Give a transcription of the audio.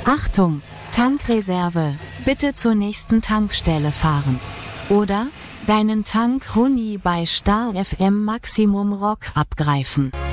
Achtung, Tankreserve, bitte zur nächsten Tankstelle fahren. Oder deinen Tank Huni bei Star FM Maximum Rock abgreifen.